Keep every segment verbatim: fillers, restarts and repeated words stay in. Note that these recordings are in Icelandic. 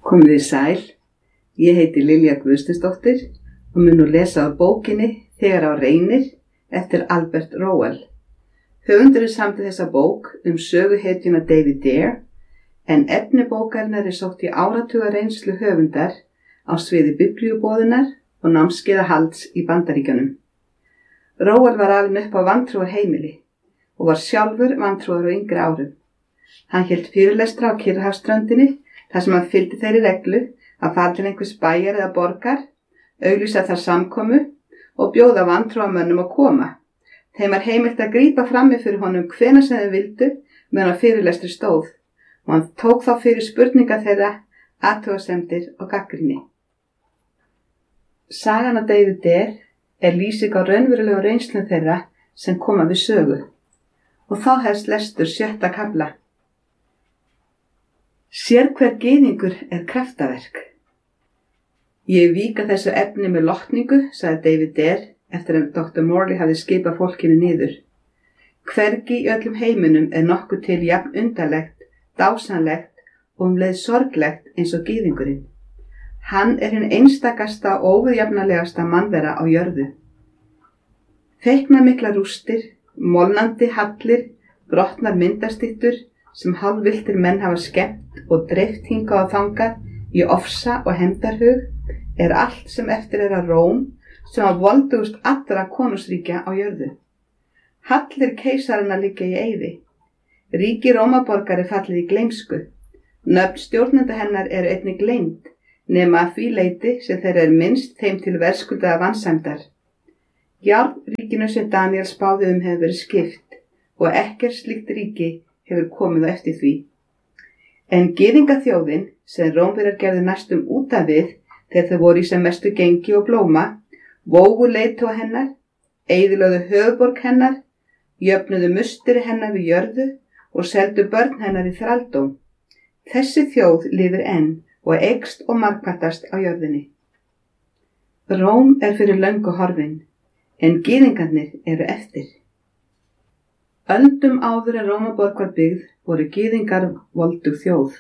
Komið þið sæl, ég heiti Lilja Guðsteinsdóttir og mun nú lesa á bókinni Þegar á reynir eftir Albert Rowell. Höfundurinn samdi þessa bók um söguhetjuna David Dare, en efni bókarinnar er sótt í áratuga reynslu höfundar á sviði biblíuboðunar og námskeiðahalds í Bandaríkjunum. Rowell var alinn upp á vantrúar heimili og var sjálfur vantrúar á yngri árum. Hann hélt fyrirlestra á Kyrrahafsströndinni þar sem hann fylgdi þeirri reglu að fara til einhvers bæjar eða borgar, auglýsa þar samkomu og bjóða vantrúarmönnum að koma. Þeim var heimilt að grípa frammi fyrir honum hvenær sem þeir vildu meðan á fyrirlestri stóð og hann tók þá fyrir spurningar þeirra, athugasemdir og gagnrýni. Sagan af David Dare er lýsing á raunverulegu reynslum þeirra sem koma við sögu og þá hefst lestur sjötta kafla. Sérhver gyðingur er kraftaverk. Ég víka þessu efni með lotningu, sagði David Dare eftir að doktor Morley hafði skipað fólkinu niður. Hvergi í öllum heiminum er nokkuð til jafn undarlegt, dásanlegt og um leið sorglegt eins og gyðingurinn. Hann er hinn einstakasta og óviðjafnalegasta mannvera á jörðu. Feiknamiklar rústir, molnandi hallir, brotnar myndastyttur sem hálfvilltir menn hafa skemmt og dreift hingað og þangað í ofsa og hefndarhug er allt sem eftir er að Róm sem var voldugust allra konungsríkja á jörðu. Hallir keisarana liggja í eyði. Ríki Rómaborgar er fallið í gleymsku. Nöfn stjórnenda hennar eru einnig gleymd, nema að því leyti sem þeirra er minnst þeim til verðskuldaða vansæmdar. Járnríkinu sem Daniel spáði um hefur verið skipt og ekkert slíkt ríki hefur komið á eftir því. En gyðingaþjóðin sem Rómverjar gerðu næstum út af við þegar þau voru í sem mestu gengi og blóma, vógu leiðtoga hennar, eyðilögðu höfuðborg hennar, jöfnuðu musteri hennar við jörðu og seldu börn hennar í þrældóm. Þessi þjóð lifir enn og eykst og margfaldast á jörðinni. Róm er fyrir löngu horfin, en gyðingarnir eru eftir. Öldum áður en Rómaborg var byggð voru gyðingar voldug þjóð.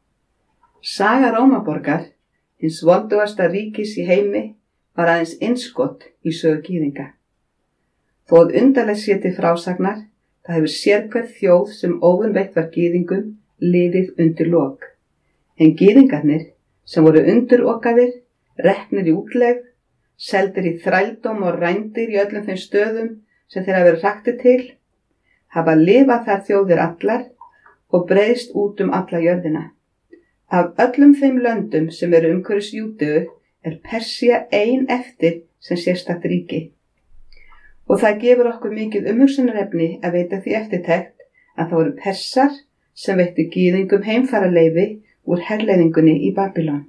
Saga Rómaborgar, hins voldugasta ríkis í heimi, var aðeins innskot í sögu gyðinga. Þóð undarlegt sé til frásagnar, það hefur sérhver þjóð sem óvinveitt var gyðingum liðið undir lok. En gyðingarnir, sem voru undirokaðir, reknir í útlegð, seldir í þrældóm og rændir í öllum þeim stöðum sem þeir hafa verið hraktir til, hafa lifað þar þjóðir allar og breiðst út um alla jörðina. Af öllum þeim löndum sem eru umhverfis Júdeu er Persía ein eftir sem sérstakt ríki. Og það gefur okkur mikið umhugsunarefni að veita því eftirtekt að það voru Persar sem veittu gyðingum heimfararleyfi úr herleiðingunni í Babylon.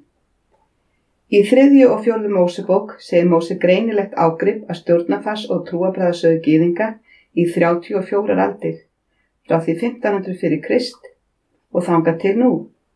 Í þriðju og fjórðu Mósebók segir Móse greinilegt ágrip að stjórnarfars og trúarbragðasögu gyðinga í þrjátíu og fjórar aldir, frá því fimmtán hundruð fyrir Krist og þangað til nú.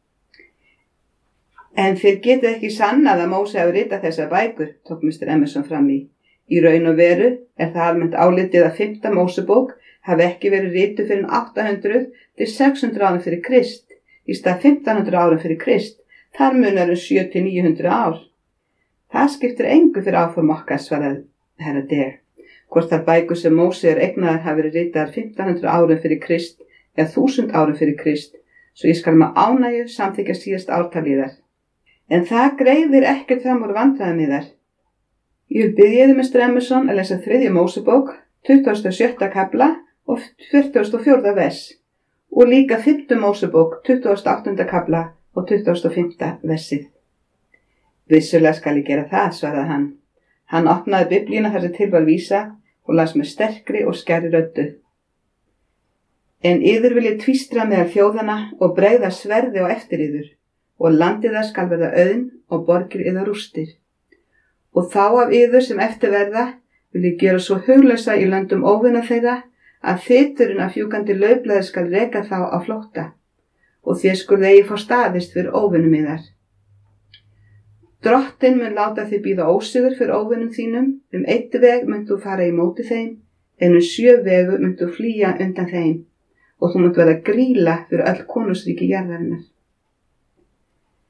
En þið getið ekki sannað að Móse hafi ritað þessar bækur, tók mister Emerson fram í. Í raun og veru er það almennt álitið að fimmta Mósebók hafi ekki verið rituð fyrir átta hundruð til sex hundruð árum fyrir Krist, í stað fimmtán hundruð árum fyrir Krist, þar munar um sjö til níu hundruð ár. Það skiptir engu fyrir áform okkar, svaraði herra Dare. Hvort þar bækur sem Móse er eignaðar hafi verið ritaðar fimmtán hundruð árum fyrir Krist eða þúsund árum fyrir Krist, svo ég skal með ánægju samþykkja síðast ártalið þar. En það greiðir ekkert fram úr vandræðum í þar. Ég byrjiði mister Emerson að lesa þriðju Mósebók, tuttugasta og sjötta kafla og fertugasta og fjórða vers og líka fimmtu Mósebók, tuttugasta og áttunda kafla og tuttugasta og fimmta versið. Vissulega skal ég gera það, svaraði hann. Hann opnaði biblíuna þar sem til var vísa og las með sterkri og skærri röddu. En yður vil ég tvístra meðal þjóðana og bregða sverði á eftir yður og landið það skal verða auðn og borgir yðar rústir. Og þá af yður sem eftir verða vil ég gera svo huglausa í löndum óvina þeirra að þyturinn af fjúkandi laufblaði skal reka þá á flótta og þér skulu eigi fá staðist fyrir óvinum yðar. Drottinn mun láta þig bíða ósigur fyrir óvinum þínum, um einn veg munt þú fara í móti þeim, en um sjö vegu munt þú flýja undan þeim og þú munt verða grýla fyrir öll konungsríki jarðarinnar.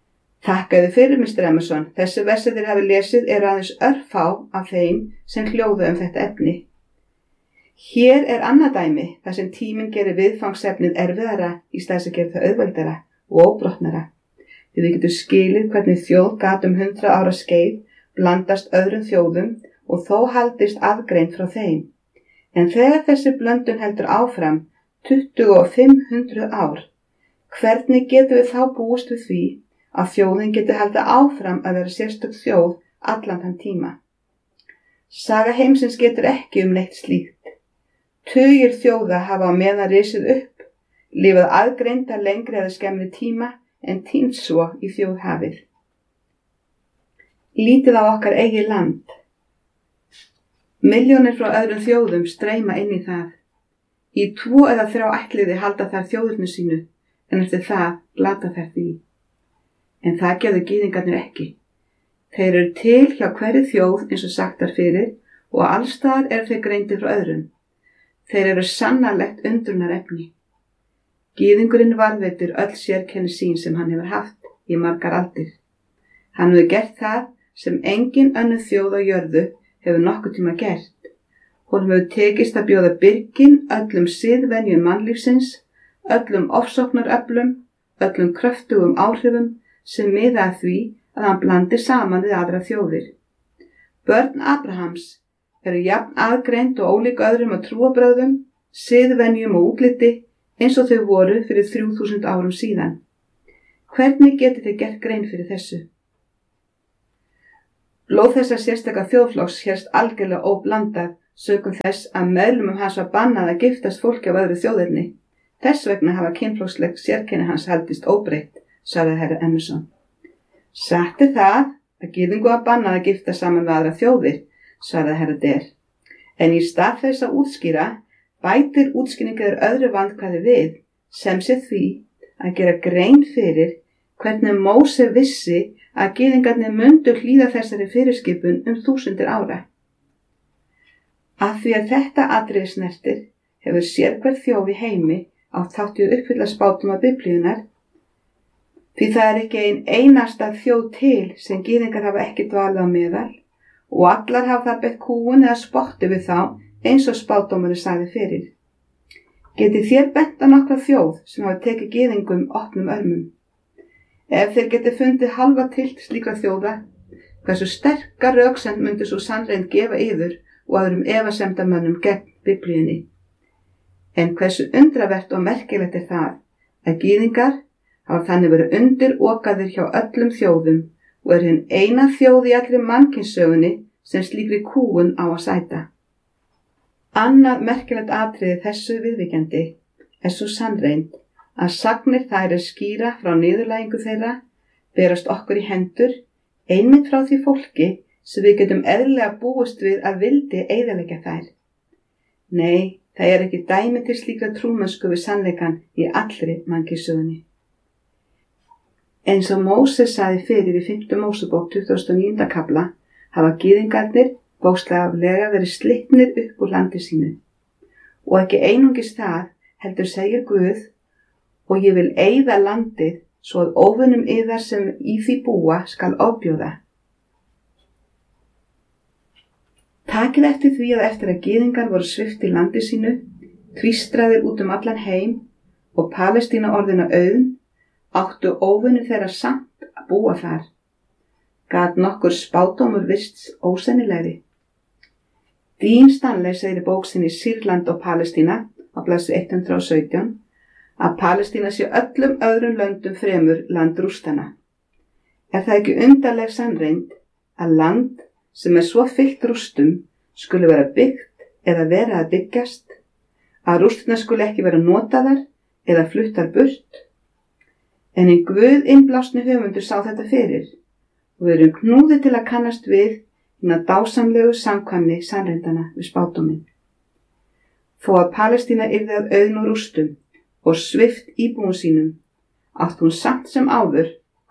Þakkaðu fyrir, mister Emerson, þessi versi þeir hafi lesið eru aðeins örfá af þeim sem hljóða um þetta efni. Hér er annað dæmi þar sem tíminn gerir viðfangsefnið erfiðara í stað þess að gera það auðveldara og óbrotnara. Því við getum skilið hvernig þjóð gat um hundrað ára skeið blandast öðrum þjóðum og þó haldist aðgreind frá þeim. En þegar þessi blöndun heldur áfram tuttugu og fimm hundruð ár, hvernig getum við þá búist við því að þjóðin geti haldið áfram að vera sérstök þjóð allan þann tíma? Saga heimsins getur ekki um neitt slíkt. Tugir þjóða hafa á meðan risið upp, lifað aðgreinda lengri eða skemmri tíma en týnst svo í þjóðhafið. Lítið á okkar eigið land. Milljónir frá öðrum þjóðum streyma inn í það. Í tvo eða þrjá ættliði halda þær þjóðurnu sínu, en eftir það glata þær því. En það gerðu gyðingarnir ekki. Þeir eru til hjá hverri þjóð eins og sagt var fyrir og allstaðar eru þeir greindir frá öðrum. Þeir eru sannarlegt undrunarefni. Gyðingurinn varðveitir öll sérkenni sín sem hann hefur haft í margar aldir. Hann hefur gert það sem engin önnur þjóð á jörðu hefur nokkuð tíma gert. Honum hefur tekist að bjóða byrgin öllum siðvenjum mannlífsins, öllum ofsóknaröflum, öllum kröftugum áhrifum sem miða að því að hann blandi saman við aðra þjóðir. Börn Abrahams eru jafn aðgreind og ólík öðrum að trúarbrögðum, siðvenjum og útliti eins og þau voru fyrir þrjú þúsund árum síðan. Hvernig getið þið gert grein fyrir þessu? Blóð þessa sérstaka þjóðflokks hélst algjörlega óblandað sökum þess að meðlumum hans var bannað að giftast fólki af öðru þjóðerni. Þess vegna hafa kynflokksleg sérkenni hans haldist óbreytt, sagði herra Emerson. Satt er það að gyðingu var bannað að gifta saman við aðra þjóðir, sagði herra Der. En í stað þess að útskýra, bætir útskýringar öðru vandkvæði við, sem sé því að gera grein fyrir hvernig Móse vissi að gyðingarnir mundu hlýða þessari fyrirskipun um þúsundir ára. Af því að þetta atriði snertir hefur sérhver þjóð í heimi átt þátt í að uppfylla spádóma Biblíunnar, því það er ekki ein einasta þjóð til sem gyðingar hafa ekki dvalið á meðal og allar hafa þar beitt kúgun eða spotti við þá eins og spádómurinn sagði fyrir. Getið þér bent á nokkra þjóð sem hafa tekið gyðingum opnum örmum? Ef þeir getið fundið halva tilt slíkra þjóða, hversu sterka röksemd myndi svo sannreind gefa yður og öðrum efasemdamönnum gegn Biblíunni. En hversu undravert og merkilegt er það að gyðingar hafa þannig verið undirokaðir hjá öllum þjóðum og er hinn eina þjóð í allri mannkynssögunni sem slíkri kúgun á að sæta. Annað merkilegt atriði þessu viðvíkjandi er svo sannreind að sagnir þær er skýra frá niðurlægingu þeirra berast okkur í hendur einmitt frá því fólki sem við getum eðlilega búist við að vildi eyðileggja þær. Nei, það er ekki dæmi til slíkra trúmennsku við sannleikann í allri mannkynssögunni. Eins og Móses sagði fyrir í fimmta Mósebók tuttugasta og níunda kafla hafa gyðingarnir bókstaflega verið slitnir upp úr landi sínu. Og ekki einungis það heldur segir Guð, og ég vil eyða landið svo að óvinnum yðar sem í því búa skal ofbjóða. Takið eftir því að eftir að gyðingar voru svipt í landi sínu, tvístraðir út um allan heim og Palestína orðina auðn, áttu óvinnir þeirra samt að búa þar. Gat nokkur spádómur virst ósennilegri. Dean Stanley segir í bók sinni Sýrland og Palestína á blaðsíðu hundrað og sautján að Palestína sé öllum öðrum löndum fremur land rústana. Er það ekki undarleg sannreind að land sem er svo fyllt rústum skuli vera byggt eða vera að byggjast, að rústina skuli ekki vera notaðar eða fluttar burt? En í Guð innblásni höfundur sá þetta fyrir og við erum knúðir til að kannast við hina dásamlegu samkvæmni sannreindana við spádóminn. Þó að Palestína yrði að auðn og rústum og svift íbúum sínum, átt hún samt sem áður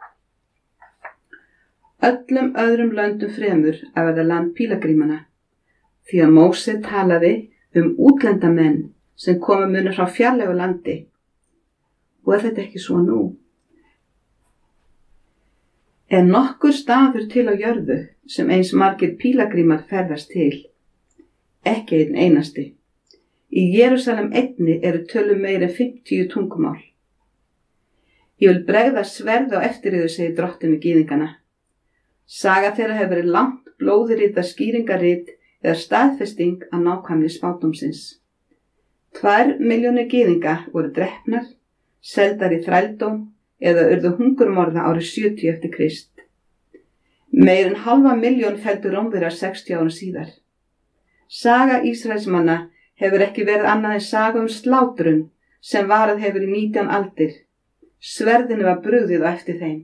öllum öðrum löndum fremur að verða land pílagrímana, því að Móse talaði um útlendamenn sem komu munu frá fjarlægu landi. Og er þetta ekki svo nú? Er nokkur staður til á jörðu sem eins margir pílagrímar ferðast til? Ekki einn einasti. Í Jerúsalem einni eru tölum meira en fimmtíu tungumál. Ég vil bregða sverð á eftir yður, segir drottinn við gyðingana. Saga þeirra hefur verið langt blóðrita skýringarit eða staðfesting að nákvæmni spádómsins. Tvær milljónir gyðinga voru drepnar, seldar í þrældóm eða urðu hungurmorða árið sjötíu eftir Krist. Meir en halva milljón felldu Rómverjar sextíu árum síðar. Saga Ísraelsmanna hefur ekki verið annað en saga um slátrun sem varað hefur í nítján aldir. Sverðinu var brugðið á eftir þeim.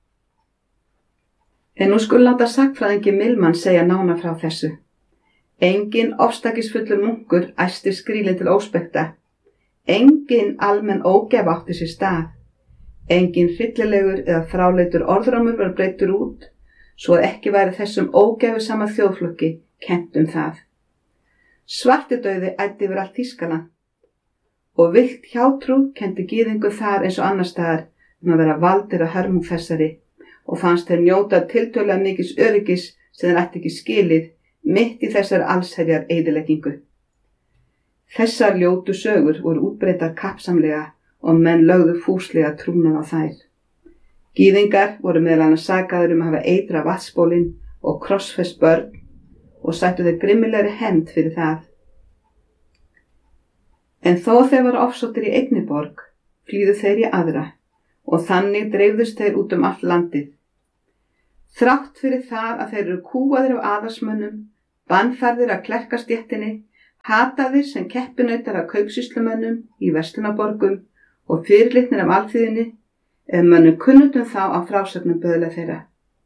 En nú skulu láta sagnfræðingi Milman segja nánar frá þessu. Engin ofstækisfullur munkur æsti skrílinn til óspekta. Engin almenn ógæfa átti sér stað. Engin hryllilegur eða fráleitur orðrómur var breyttur út, svo að ekki væri þessum ógæfusama þjóðflokki kennt um það. Svartidauði æddi yfir allt Þýskaland og villt hjátrú kenndi gyðingu þar eins og annars staðar um að vera valdir að hörmung þessari og fannst þeir njóta tiltölulega mikils öryggis sem þeir ætti ekki skilið mitt í þessar allsherjar eyðileggingu. Þessar ljótu sögur voru útbreiddar kappsamlega og menn lögðu fúslega trúnað á þær. Gyðingar voru meðal annars sakaðir um að hafa eitra vatnsbólin og krossfest börn og sættu þeir grimmilegri hefnd fyrir það. En þó þeir voru ofsóttir í einni borg, flýðu þeir í aðra og þannig dreifðust þeir út um allt landið. Þrátt fyrir það að þeir eru kúaðir af aðalsmönnum, bannfærðir af klerkastéttinni, hataðir sem keppinautar af kaupsýslumönnum í verslunarborgum og fyrirlitnir af alþýðinni, ef mönnum kunnutum þá á frásögnum böðla þeirra.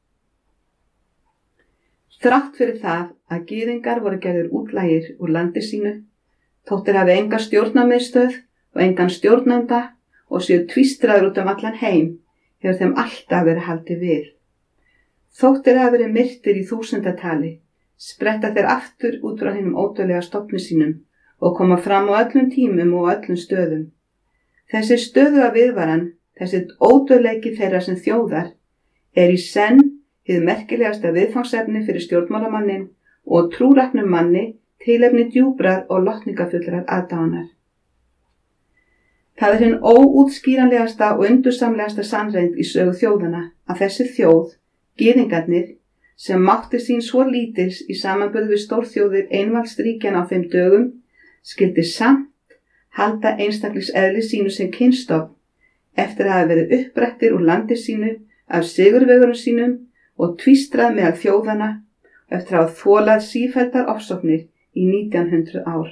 Þrátt fyrir það að gyðingar voru gerðir útlægir úr landi sínu, þóttir hafi enga stjórnarmiðstöð og engan stjórnanda og séu tvístraður út um allan heim, hefur þeim alltaf verið haldið við. Þóttir hafi verið myrtir í þúsundatali, spretta þeir aftur út frá hinum ódauðlega stofni sínum og koma fram á öllum tímum og öllum stöðum. Þessi stöðuga viðvaran, þessi ódauðleiki þeirra sem þjóðar, er í senn hið merkilegasta viðfangsefni fyrir stjórnmálamannin og trúræknum manni tilefni djúprar og lotningafullrar aðdáunar. Það er hinn óútskýranlegasta og undursamlegasta sannreynd í sögu þjóðana að þessi þjóð, gyðingarnir, sem mátti sín svo lítils í samanburði við stórþjóðir einvaldsríkjanna á þeim dögum, skyldi samt halda einstakliseðli sínu sem kynstofn eftir að hafa verið upprættir úr landi sínu af sigurvegurum sínum og tvístrað meðal þjóðana eftir að hafa þolað sífelldar ofsóknir í nítján hundruð ár.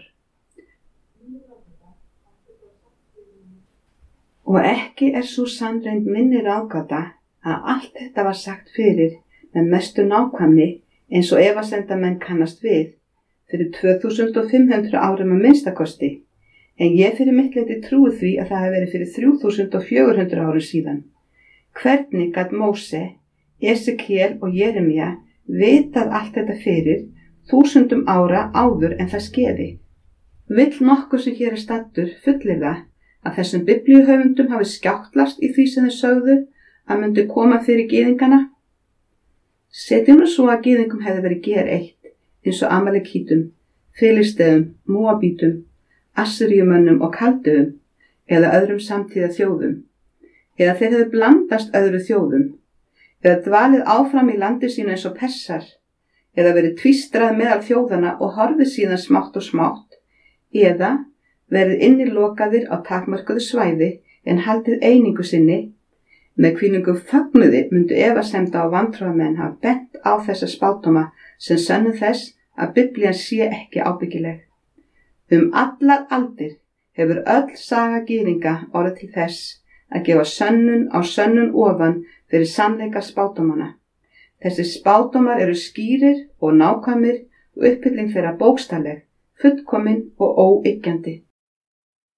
Og ekki er sú sannreynd minni ráðgáta að allt þetta var sagt fyrir með mestu nákvæmni eins og efasemdamenn kannast við fyrir tvö þúsund fimm hundruð árum að minnstakosti, en ég fyrir mitt leyti trúi því að það hafi verið fyrir þrjú þúsund fjögur hundruð árum síðan. Hvernig gat Móse, Esekiel og Jeremía vitað allt þetta fyrir þúsundum ára áður en það skeiði? Vill nokkur sem hér er staddur fullyrða að þessum biblíuhöfundum hafi skjáttlast í því sem þeir sögðu að myndi koma fyrir gyðingana? Setjum nú svo að gyðingum hefði verið gereitt eins og Amalekítum, Filisteum, Móabítum, Assyríumönnum og Kaldeum eða öðrum samtíða þjóðum, eða þeir hefðu blandast öðru þjóðum, eða dvalið áfram í landi sínu eins og Persar, eða verið tvístrað meðal þjóðana og horfið síðan smátt og smátt, eða verið innilokaðir á takmörkuðu svæði en haldið einingu sinni, með hvílíku fögnuði myndu efasemda og vantrúarmenn hafa bent á þessa spádóma sem sönnu þess að Biblían sé ekki ábyggileg. Um allar aldir hefur öll saga gyðinga orðið til þess að gefa sönnun á sönnun ofan fyrir sannleika spádómana. Þessi spádómar eru skýrir og nákvæmir og uppfylling þeirra bókstafleg, fullkomin og óyggjandi.